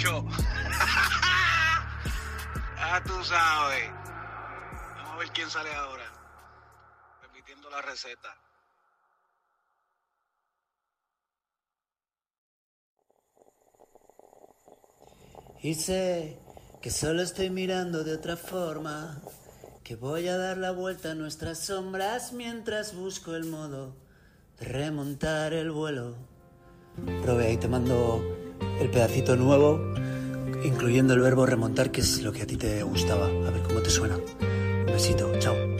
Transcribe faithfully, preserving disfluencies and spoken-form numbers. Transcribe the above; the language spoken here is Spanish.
mucho. Ah, tú sabes. Vamos a ver quién sale ahora. Repitiendo la receta. Y sé que solo estoy mirando de otra forma, que voy a dar la vuelta a nuestras sombras mientras busco el modo de remontar el vuelo. Robe, ahí te mando el pedacito nuevo, incluyendo el verbo remontar, que es lo que a ti te gustaba. A ver cómo te suena. Un besito, chao.